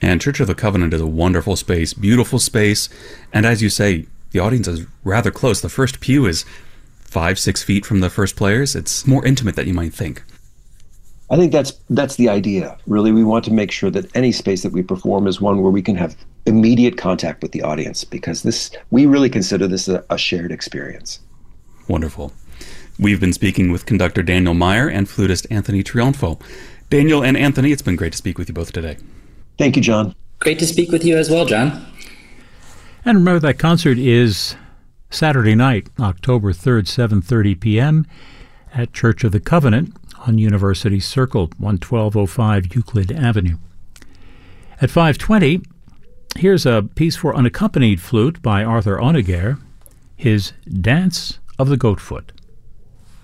And Church of the Covenant is a wonderful space, beautiful space, and as you say, the audience is rather close. The first pew is 5-6 feet from the first players. It's more intimate than you might think. I think that's the idea. Really, we want to make sure that any space that we perform is one where we can have immediate contact with the audience, because we really consider this a shared experience. Wonderful. We've been speaking with conductor Daniel Meyer and flutist Anthony Trionfo. Daniel and Anthony, it's been great to speak with you both today. Thank you, John. Great to speak with you as well, John. And remember, that concert is Saturday night, October 3rd, 7:30 p.m. at Church of the Covenant on University Circle, 11205 Euclid Avenue. At 5:20, here's a piece for unaccompanied flute by Arthur Honegger, his Dance of the Goatfoot.